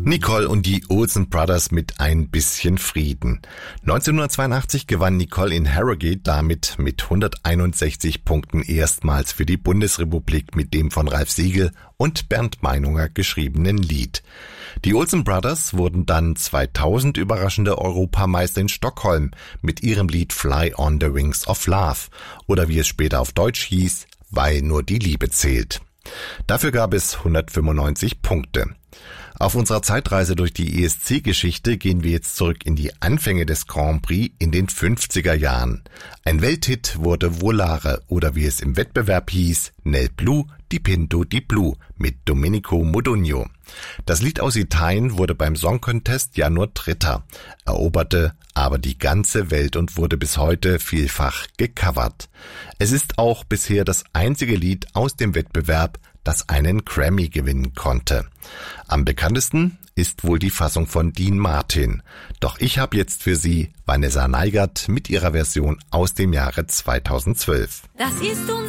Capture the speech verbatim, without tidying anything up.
Nicole und die Olsen Brothers mit ein bisschen Frieden. neunzehnhundertzweiundachtzig gewann Nicole in Harrogate damit mit hunderteinundsechzig Punkten erstmals für die Bundesrepublik mit dem von Ralf Siegel und Bernd Meinunger geschriebenen Lied. Die Olsen Brothers wurden dann zweitausend überraschende Europameister in Stockholm mit ihrem Lied Fly on the Wings of Love oder wie es später auf Deutsch hieß, Weil nur die Liebe zählt. Dafür gab es hundertfünfundneunzig Punkte. Auf unserer Zeitreise durch die E S C-Geschichte gehen wir jetzt zurück in die Anfänge des Grand Prix in den fünfziger Jahren. Ein Welthit wurde Volare oder wie es im Wettbewerb hieß, Nel Blu, di Pinto di Blu mit Domenico Modugno. Das Lied aus Italien wurde beim Song Contest ja nur Dritter, eroberte aber die ganze Welt und wurde bis heute vielfach gecovert. Es ist auch bisher das einzige Lied aus dem Wettbewerb, das einen Grammy gewinnen konnte. Am bekanntesten ist wohl die Fassung von Dean Martin. Doch ich habe jetzt für Sie Vanessa Neigert mit ihrer Version aus dem Jahre zweitausendzwölf. Das ist